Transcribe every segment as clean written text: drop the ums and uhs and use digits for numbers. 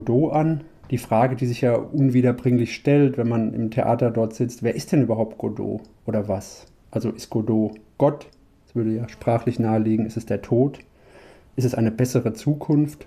Godot an. Die Frage, die sich ja unwiederbringlich stellt, wenn man im Theater dort sitzt, wer ist denn überhaupt Godot oder was? Also ist Godot Gott? Das würde ja sprachlich naheliegen. Ist es der Tod? Ist es eine bessere Zukunft?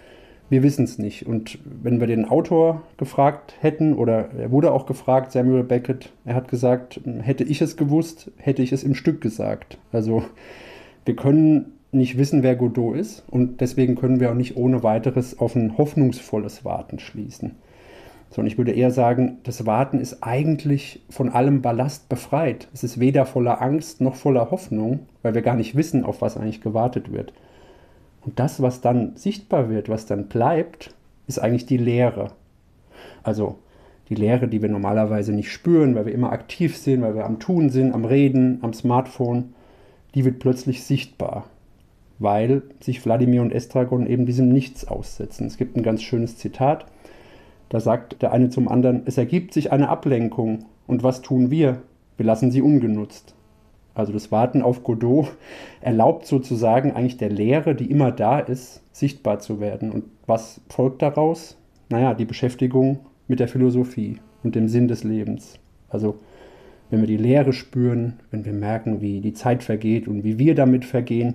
Wir wissen es nicht. Und wenn wir den Autor gefragt hätten, oder er wurde auch gefragt, Samuel Beckett, er hat gesagt, hätte ich es gewusst, hätte ich es im Stück gesagt. Also wir können nicht wissen, wer Godot ist, und deswegen können wir auch nicht ohne weiteres auf ein hoffnungsvolles Warten schließen. Sondern ich würde eher sagen, das Warten ist eigentlich von allem Ballast befreit. Es ist weder voller Angst noch voller Hoffnung, weil wir gar nicht wissen, auf was eigentlich gewartet wird. Und das, was dann sichtbar wird, was dann bleibt, ist eigentlich die Leere. Also die Leere, die wir normalerweise nicht spüren, weil wir immer aktiv sind, weil wir am Tun sind, am Reden, am Smartphone, die wird plötzlich sichtbar, weil sich Wladimir und Estragon eben diesem Nichts aussetzen. Es gibt ein ganz schönes Zitat, da sagt der eine zum anderen, es ergibt sich eine Ablenkung, und was tun wir? Wir lassen sie ungenutzt. Also das Warten auf Godot erlaubt sozusagen eigentlich der Leere, die immer da ist, sichtbar zu werden. Und was folgt daraus? Naja, die Beschäftigung mit der Philosophie und dem Sinn des Lebens. Also wenn wir die Leere spüren, wenn wir merken, wie die Zeit vergeht und wie wir damit vergehen,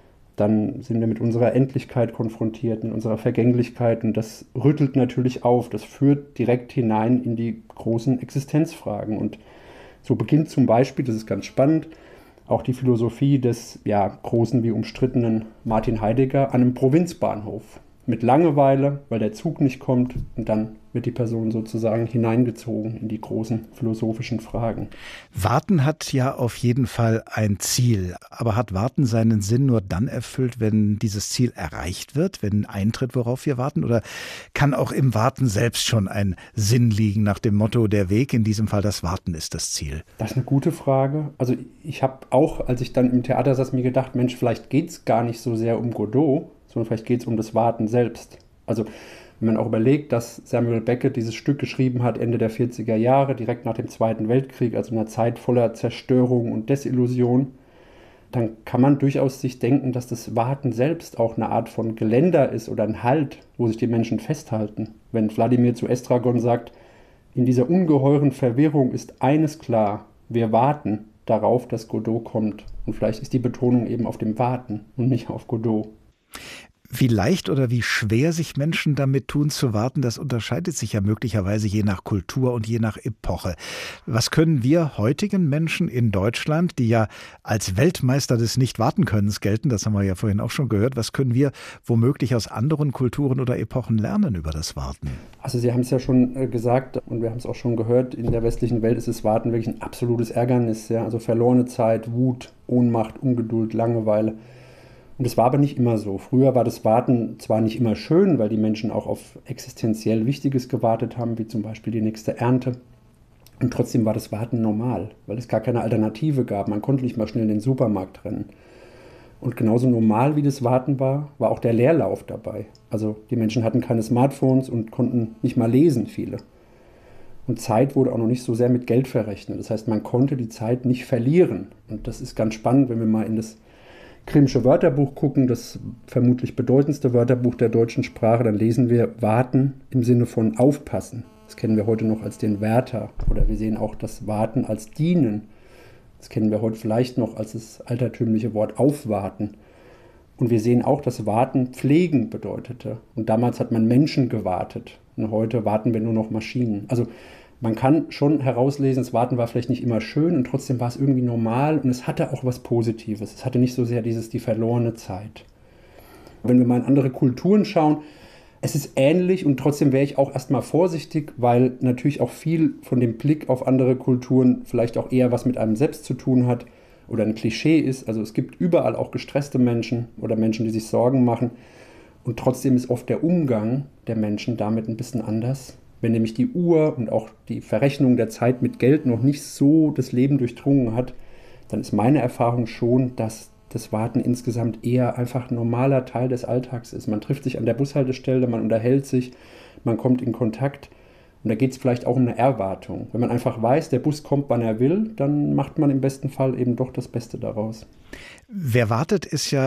dann sind wir mit unserer Endlichkeit konfrontiert, mit unserer Vergänglichkeit, und das rüttelt natürlich auf, das führt direkt hinein in die großen Existenzfragen. Und so beginnt zum Beispiel, das ist ganz spannend, auch die Philosophie des großen wie umstrittenen Martin Heidegger an einem Provinzbahnhof. Mit Langeweile, weil der Zug nicht kommt, und dann wird die Person sozusagen hineingezogen in die großen philosophischen Fragen. Warten hat ja auf jeden Fall ein Ziel. Aber hat Warten seinen Sinn nur dann erfüllt, wenn dieses Ziel erreicht wird, wenn eintritt, worauf wir warten? Oder kann auch im Warten selbst schon ein Sinn liegen, nach dem Motto, der Weg, in diesem Fall das Warten ist das Ziel? Das ist eine gute Frage. Also ich habe auch, als ich dann im Theater saß, mir gedacht, Mensch, vielleicht geht es gar nicht so sehr um Godot, sondern vielleicht geht es um das Warten selbst. Also wenn man auch überlegt, dass Samuel Beckett dieses Stück geschrieben hat Ende der 40er Jahre, direkt nach dem Zweiten Weltkrieg, also in einer Zeit voller Zerstörung und Desillusion, dann kann man durchaus sich denken, dass das Warten selbst auch eine Art von Geländer ist oder ein Halt, wo sich die Menschen festhalten. Wenn Wladimir zu Estragon sagt, in dieser ungeheuren Verwirrung ist eines klar, wir warten darauf, dass Godot kommt. Und vielleicht ist die Betonung eben auf dem Warten und nicht auf Godot. Wie leicht oder wie schwer sich Menschen damit tun zu warten, das unterscheidet sich ja möglicherweise je nach Kultur und je nach Epoche. Was können wir heutigen Menschen in Deutschland, die ja als Weltmeister des Nicht-Warten-Könnens gelten, das haben wir ja vorhin auch schon gehört, was können wir womöglich aus anderen Kulturen oder Epochen lernen über das Warten? Also Sie haben es ja schon gesagt und wir haben es auch schon gehört, in der westlichen Welt ist das Warten wirklich ein absolutes Ärgernis. Ja? Also verlorene Zeit, Wut, Ohnmacht, Ungeduld, Langeweile. Und es war aber nicht immer so. Früher war das Warten zwar nicht immer schön, weil die Menschen auch auf existenziell Wichtiges gewartet haben, wie zum Beispiel die nächste Ernte. Und trotzdem war das Warten normal, weil es gar keine Alternative gab. Man konnte nicht mal schnell in den Supermarkt rennen. Und genauso normal wie das Warten war auch der Leerlauf dabei. Also die Menschen hatten keine Smartphones und konnten nicht mal lesen, viele. Und Zeit wurde auch noch nicht so sehr mit Geld verrechnet. Das heißt, man konnte die Zeit nicht verlieren. Und das ist ganz spannend, wenn wir mal in das Grimmsche Wörterbuch gucken, das vermutlich bedeutendste Wörterbuch der deutschen Sprache, dann lesen wir Warten im Sinne von aufpassen. Das kennen wir heute noch als den Wärter, oder wir sehen auch das Warten als dienen. Das kennen wir heute vielleicht noch als das altertümliche Wort aufwarten. Und wir sehen auch, dass Warten pflegen bedeutete. Und damals hat man Menschen gewartet. Und heute warten wir nur noch Maschinen. Also man kann schon herauslesen, das Warten war vielleicht nicht immer schön und trotzdem war es irgendwie normal und es hatte auch was Positives. Es hatte nicht so sehr die verlorene Zeit. Wenn wir mal in andere Kulturen schauen, es ist ähnlich und trotzdem wäre ich auch erstmal vorsichtig, weil natürlich auch viel von dem Blick auf andere Kulturen vielleicht auch eher was mit einem selbst zu tun hat oder ein Klischee ist. Also es gibt überall auch gestresste Menschen oder Menschen, die sich Sorgen machen und trotzdem ist oft der Umgang der Menschen damit ein bisschen anders. Wenn nämlich die Uhr und auch die Verrechnung der Zeit mit Geld noch nicht so das Leben durchdrungen hat, dann ist meine Erfahrung schon, dass das Warten insgesamt eher einfach ein normaler Teil des Alltags ist. Man trifft sich an der Bushaltestelle, man unterhält sich, man kommt in Kontakt und da geht es vielleicht auch um eine Erwartung. Wenn man einfach weiß, der Bus kommt, wann er will, dann macht man im besten Fall eben doch das Beste daraus. Wer wartet, ist ja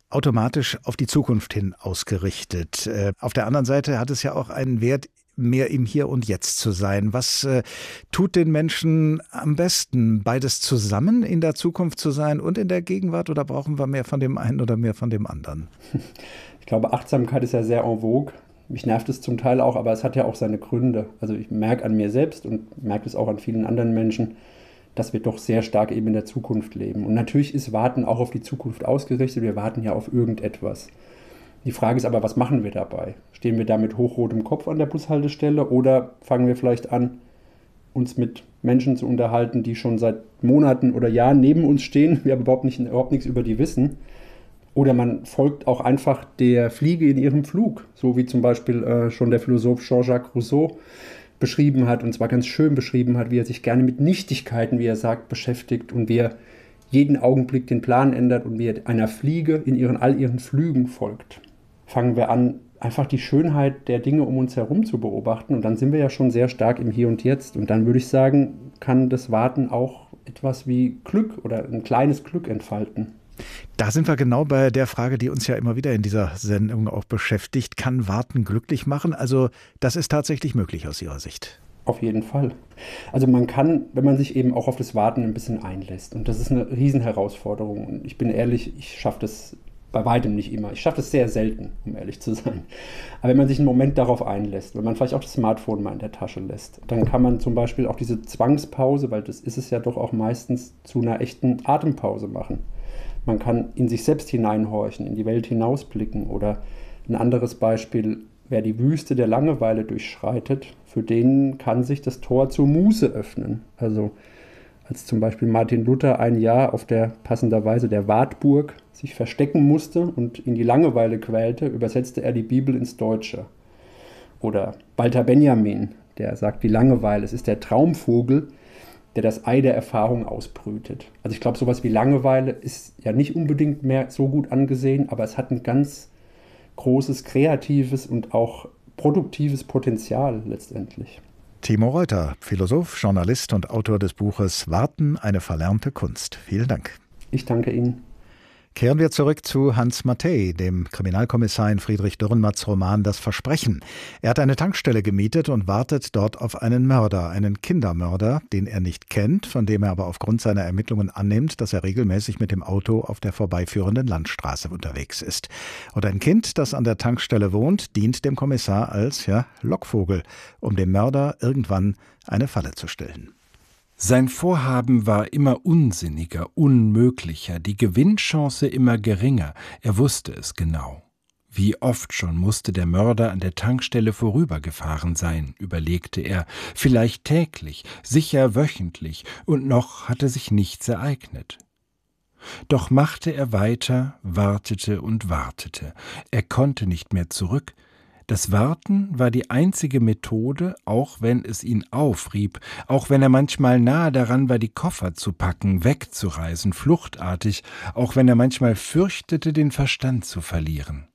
automatisch auf die Zukunft hin ausgerichtet. Auf der anderen Seite hat es ja auch einen Wert, mehr im Hier und Jetzt zu sein. Was tut den Menschen am besten? Beides zusammen in der Zukunft zu sein und in der Gegenwart, oder brauchen wir mehr von dem einen oder mehr von dem anderen? Ich glaube, Achtsamkeit ist ja sehr en vogue. Mich nervt es zum Teil auch, aber es hat ja auch seine Gründe. Also ich merke an mir selbst und merke es auch an vielen anderen Menschen, dass wir doch sehr stark eben in der Zukunft leben. Und natürlich ist Warten auch auf die Zukunft ausgerichtet. Wir warten ja auf irgendetwas. Die Frage ist aber, was machen wir dabei? Stehen wir da mit hochrotem Kopf an der Bushaltestelle oder fangen wir vielleicht an, uns mit Menschen zu unterhalten, die schon seit Monaten oder Jahren neben uns stehen, wir aber überhaupt nichts über die wissen? Oder man folgt auch einfach der Fliege in ihrem Flug, so wie zum Beispiel schon der Philosoph Jean-Jacques Rousseau beschrieben hat, und zwar ganz schön beschrieben hat, wie er sich gerne mit Nichtigkeiten, wie er sagt, beschäftigt und wie er jeden Augenblick den Plan ändert und wie er einer Fliege in all ihren Flügen folgt. Fangen wir an, einfach die Schönheit der Dinge um uns herum zu beobachten, und dann sind wir ja schon sehr stark im Hier und Jetzt, und dann würde ich sagen, kann das Warten auch etwas wie Glück oder ein kleines Glück entfalten. Da sind wir genau bei der Frage, die uns ja immer wieder in dieser Sendung auch beschäftigt. Kann Warten glücklich machen? Also das ist tatsächlich möglich aus Ihrer Sicht. Auf jeden Fall. Also man kann, wenn man sich eben auch auf das Warten ein bisschen einlässt, und das ist eine Riesenherausforderung, und ich bin ehrlich, ich schaffe das bei weitem nicht immer. Ich schaffe das sehr selten, um ehrlich zu sein. Aber wenn man sich einen Moment darauf einlässt, wenn man vielleicht auch das Smartphone mal in der Tasche lässt, dann kann man zum Beispiel auch diese Zwangspause, weil das ist es ja doch auch meistens, zu einer echten Atempause machen. Man kann in sich selbst hineinhorchen, in die Welt hinausblicken. Oder ein anderes Beispiel, wer die Wüste der Langeweile durchschreitet, für den kann sich das Tor zur Muße öffnen. Also als zum Beispiel Martin Luther ein Jahr auf der passenderweise der Wartburg sich verstecken musste und in die Langeweile quälte, übersetzte er die Bibel ins Deutsche. Oder Walter Benjamin, der sagt, die Langeweile, es ist der Traumvogel, der das Ei der Erfahrung ausbrütet. Also ich glaube, sowas wie Langeweile ist ja nicht unbedingt mehr so gut angesehen, aber es hat ein ganz großes kreatives und auch produktives Potenzial letztendlich. Timo Reuter, Philosoph, Journalist und Autor des Buches Warten, eine verlernte Kunst. Vielen Dank. Ich danke Ihnen. Kehren wir zurück zu Hans Mattei, dem Kriminalkommissar in Friedrich Dürrenmatts Roman Das Versprechen. Er hat eine Tankstelle gemietet und wartet dort auf einen Mörder, einen Kindermörder, den er nicht kennt, von dem er aber aufgrund seiner Ermittlungen annimmt, dass er regelmäßig mit dem Auto auf der vorbeiführenden Landstraße unterwegs ist. Und ein Kind, das an der Tankstelle wohnt, dient dem Kommissar als Lockvogel, um dem Mörder irgendwann eine Falle zu stellen. Sein Vorhaben war immer unsinniger, unmöglicher, die Gewinnchance immer geringer. Er wusste es genau. Wie oft schon musste der Mörder an der Tankstelle vorübergefahren sein, überlegte er, vielleicht täglich, sicher wöchentlich, und noch hatte sich nichts ereignet. Doch machte er weiter, wartete und wartete. Er konnte nicht mehr zurück. Das Warten war die einzige Methode, auch wenn es ihn aufrieb, auch wenn er manchmal nahe daran war, die Koffer zu packen, wegzureisen, fluchtartig, auch wenn er manchmal fürchtete, den Verstand zu verlieren.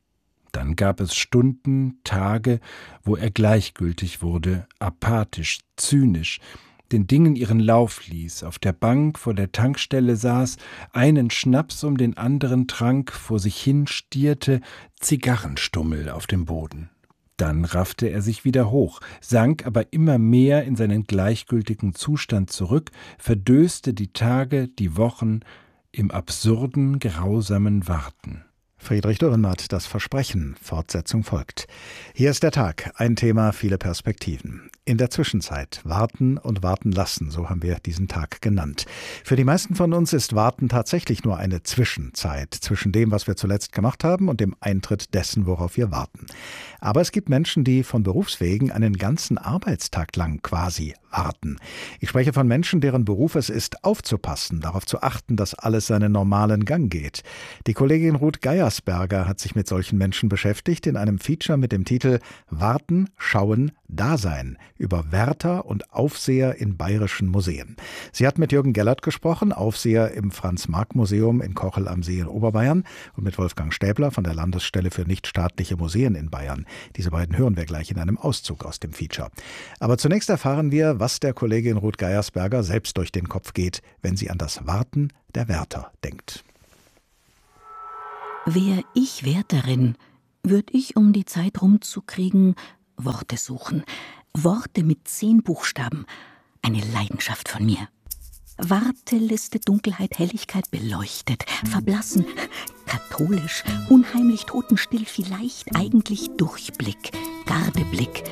Dann gab es Stunden, Tage, wo er gleichgültig wurde, apathisch, zynisch, den Dingen ihren Lauf ließ, auf der Bank vor der Tankstelle saß, einen Schnaps um den anderen trank, vor sich hin stierte, Zigarrenstummel auf dem Boden. Dann raffte er sich wieder hoch, sank aber immer mehr in seinen gleichgültigen Zustand zurück, verdöste die Tage, die Wochen im absurden, grausamen Warten. Friedrich Dürrenmatt, Das Versprechen, Fortsetzung folgt. Hier ist der Tag, ein Thema, viele Perspektiven. In der Zwischenzeit warten und warten lassen, so haben wir diesen Tag genannt. Für die meisten von uns ist Warten tatsächlich nur eine Zwischenzeit, zwischen dem, was wir zuletzt gemacht haben, und dem Eintritt dessen, worauf wir warten. Aber es gibt Menschen, die von Berufswegen einen ganzen Arbeitstag lang quasi warten. Ich spreche von Menschen, deren Beruf es ist, aufzupassen, darauf zu achten, dass alles seinen normalen Gang geht. Die Kollegin Ruth Geiersberger hat sich mit solchen Menschen beschäftigt in einem Feature mit dem Titel Warten, Schauen, Dasein über Wärter und Aufseher in bayerischen Museen. Sie hat mit Jürgen Gellert gesprochen, Aufseher im Franz-Marc-Museum in Kochel am See in Oberbayern, und mit Wolfgang Stäbler von der Landesstelle für nichtstaatliche Museen in Bayern. Diese beiden hören wir gleich in einem Auszug aus dem Feature. Aber zunächst erfahren wir, was der Kollegin Ruth Geiersberger selbst durch den Kopf geht, wenn sie an das Warten der Wärter denkt. Wär ich Wärterin, würd ich, um die Zeit rumzukriegen, Worte suchen. Worte mit 10 Buchstaben. Eine Leidenschaft von mir. Warteliste, Dunkelheit, Helligkeit, beleuchtet, verblassen, katholisch, unheimlich, totenstill, vielleicht, eigentlich, Durchblick, Gardeblick,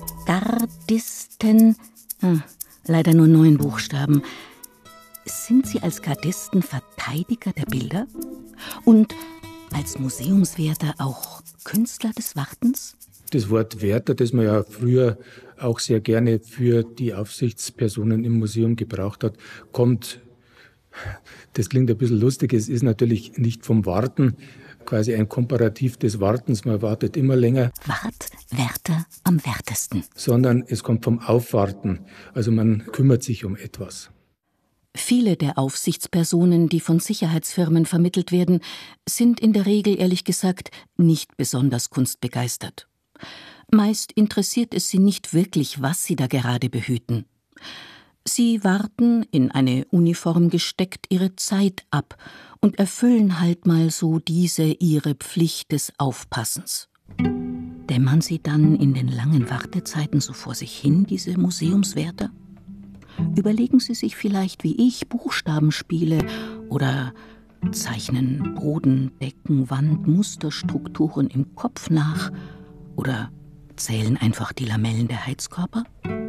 Gardisten, leider nur 9 Buchstaben. Sind Sie als Gardisten Verteidiger der Bilder? Und als Museumswärter auch Künstler des Wartens? Das Wort Wärter, das man ja früher auch sehr gerne für die Aufsichtspersonen im Museum gebraucht hat, kommt, das klingt ein bisschen lustig, es ist natürlich nicht vom Warten, quasi ein Komparativ des Wartens, man wartet immer länger. Wärter am wertesten. Sondern es kommt vom Aufwarten, also man kümmert sich um etwas. Viele der Aufsichtspersonen, die von Sicherheitsfirmen vermittelt werden, sind in der Regel, ehrlich gesagt, nicht besonders kunstbegeistert. Meist interessiert es sie nicht wirklich, was sie da gerade behüten. Sie warten, in eine Uniform gesteckt, ihre Zeit ab und erfüllen halt mal so diese ihre Pflicht des Aufpassens. Dämmern sie dann in den langen Wartezeiten so vor sich hin, diese Museumswärter? Überlegen Sie sich vielleicht, wie ich, Buchstabenspiele oder zeichnen Boden, Decken, Wand, Musterstrukturen im Kopf nach oder zählen einfach die Lamellen der Heizkörper?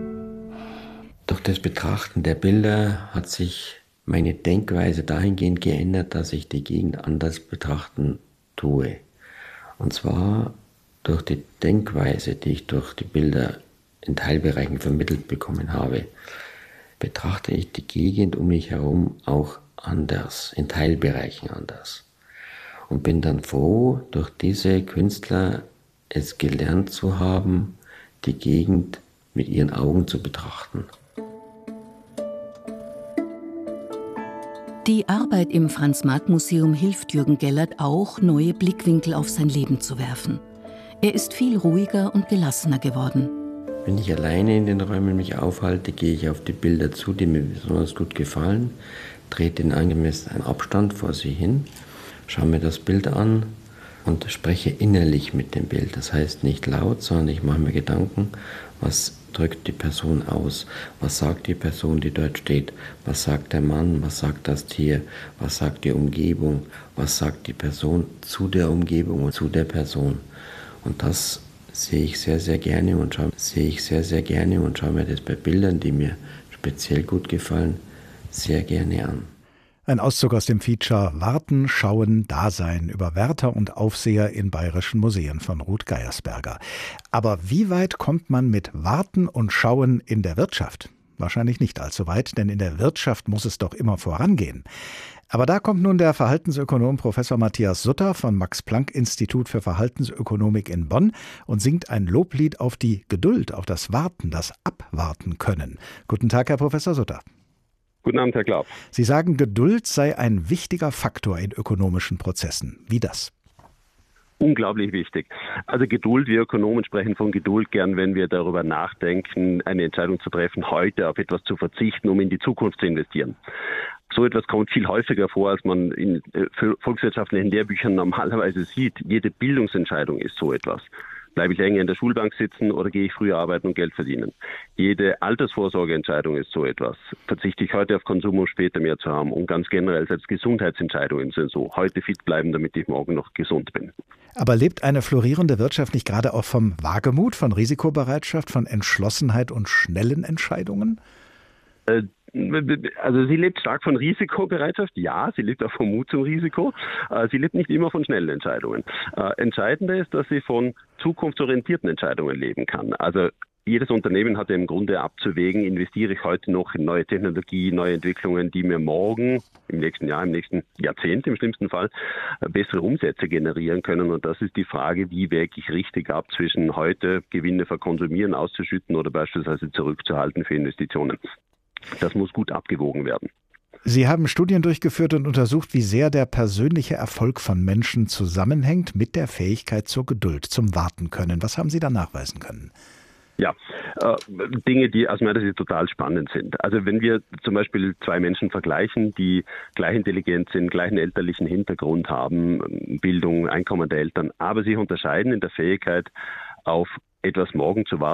Durch das Betrachten der Bilder hat sich meine Denkweise dahingehend geändert, dass ich die Gegend anders betrachten tue. Und zwar durch die Denkweise, die ich durch die Bilder in Teilbereichen vermittelt bekommen habe, betrachte ich die Gegend um mich herum auch anders, in Teilbereichen anders. Und bin dann froh, durch diese Künstler es gelernt zu haben, die Gegend mit ihren Augen zu betrachten. Die Arbeit im Franz-Marc-Museum hilft Jürgen Gellert auch, neue Blickwinkel auf sein Leben zu werfen. Er ist viel ruhiger und gelassener geworden. Wenn ich alleine in den Räumen mich aufhalte, gehe ich auf die Bilder zu, die mir besonders gut gefallen, trete in angemessenen Abstand vor sie hin, schaue mir das Bild an und spreche innerlich mit dem Bild. Das heißt nicht laut, sondern ich mache mir Gedanken, was drückt die Person aus, was sagt die Person, die dort steht, was sagt der Mann, was sagt das Tier, was sagt die Umgebung, was sagt die Person zu der Umgebung und zu der Person. Und das sehe ich sehr, sehr gerne und schaue mir das bei Bildern, die mir speziell gut gefallen, sehr gerne an. Ein Auszug aus dem Feature Warten, Schauen, Dasein über Wärter und Aufseher in bayerischen Museen von Ruth Geiersberger. Aber wie weit kommt man mit Warten und Schauen in der Wirtschaft? Wahrscheinlich nicht allzu weit, denn in der Wirtschaft muss es doch immer vorangehen. Aber da kommt nun der Verhaltensökonom Professor Matthias Sutter vom Max-Planck-Institut für Verhaltensökonomik in Bonn und singt ein Loblied auf die Geduld, auf das Warten, das Abwarten können. Guten Tag, Herr Professor Sutter. Guten Abend, Herr Glaub. Sie sagen, Geduld sei ein wichtiger Faktor in ökonomischen Prozessen. Wie das? Unglaublich wichtig. Also Geduld, wir Ökonomen sprechen von Geduld gern, wenn wir darüber nachdenken, eine Entscheidung zu treffen, heute auf etwas zu verzichten, um in die Zukunft zu investieren. So etwas kommt viel häufiger vor, als man in volkswirtschaftlichen Lehrbüchern normalerweise sieht. Jede Bildungsentscheidung ist so etwas. Bleibe ich länger in der Schulbank sitzen oder gehe ich früher arbeiten und Geld verdienen? Jede Altersvorsorgeentscheidung ist so etwas. Verzichte ich heute auf Konsum, um später mehr zu haben? Und ganz generell selbst Gesundheitsentscheidungen sind so. Heute fit bleiben, damit ich morgen noch gesund bin. Aber lebt eine florierende Wirtschaft nicht gerade auch vom Wagemut, von Risikobereitschaft, von Entschlossenheit und schnellen Entscheidungen? Also sie lebt stark von Risikobereitschaft, ja, sie lebt auch vom Mut zum Risiko, sie lebt nicht immer von schnellen Entscheidungen. Entscheidender ist, dass sie von zukunftsorientierten Entscheidungen leben kann. Also jedes Unternehmen hat ja im Grunde abzuwägen, investiere ich heute noch in neue Technologie, neue Entwicklungen, die mir morgen, im nächsten Jahr, im nächsten Jahrzehnt im schlimmsten Fall, bessere Umsätze generieren können. Und das ist die Frage, wie wäge ich richtig ab zwischen heute Gewinne verkonsumieren, auszuschütten oder beispielsweise zurückzuhalten für Investitionen. Das muss gut abgewogen werden. Sie haben Studien durchgeführt und untersucht, wie sehr der persönliche Erfolg von Menschen zusammenhängt mit der Fähigkeit zur Geduld, zum Warten können. Was haben Sie da nachweisen können? Ja, Dinge, die aus meiner Sicht total spannend sind. Also wenn wir zum Beispiel zwei Menschen vergleichen, die gleich intelligent sind, gleichen elterlichen Hintergrund haben, Bildung, Einkommen der Eltern, aber sich unterscheiden in der Fähigkeit, auf etwas morgen zu warten,